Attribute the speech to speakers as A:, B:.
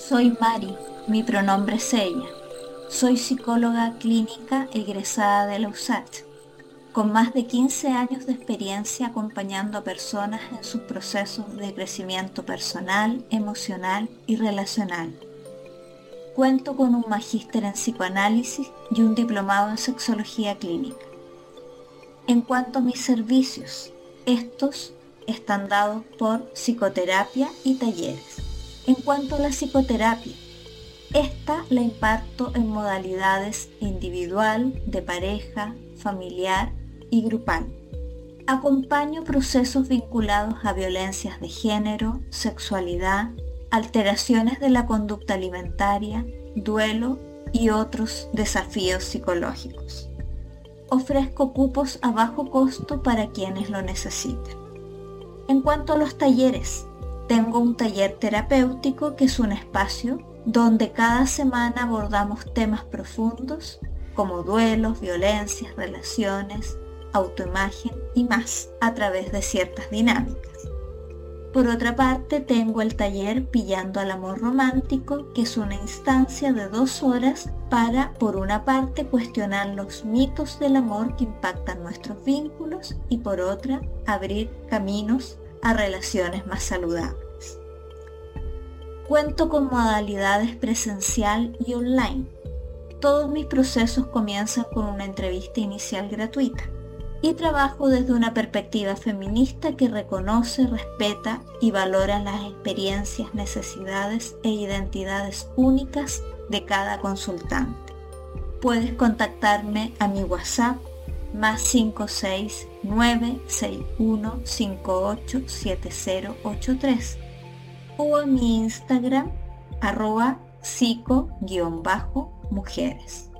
A: Soy Mari, mi pronombre es ella. Soy psicóloga clínica egresada de la USACH, con más de 15 años de experiencia acompañando a personas en sus procesos de crecimiento personal, emocional y relacional. Cuento con un magíster en psicoanálisis y un diplomado en sexología clínica. En cuanto a mis servicios, estos están dados por psicoterapia y talleres. En cuanto a la psicoterapia, esta la imparto en modalidades individual, de pareja, familiar y grupal. Acompaño procesos vinculados a violencias de género, sexualidad, alteraciones de la conducta alimentaria, duelo y otros desafíos psicológicos. Ofrezco cupos a bajo costo para quienes lo necesiten. En cuanto a los talleres, tengo un taller terapéutico que es un espacio donde cada semana abordamos temas profundos como duelos, violencias, relaciones, autoimagen y más a través de ciertas dinámicas. Por otra parte, tengo el taller Pillando al Amor Romántico, que es una instancia de 2 horas para, por una parte, cuestionar los mitos del amor que impactan nuestros vínculos y por otra, abrir caminos a relaciones más saludables. Cuento con modalidades presencial y online. Todos mis procesos comienzan con una entrevista inicial gratuita y trabajo desde una perspectiva feminista que reconoce, respeta y valora las experiencias, necesidades e identidades únicas de cada consultante. Puedes contactarme a mi WhatsApp +569 61 58 7083 o a mi Instagram @psico_mujeres.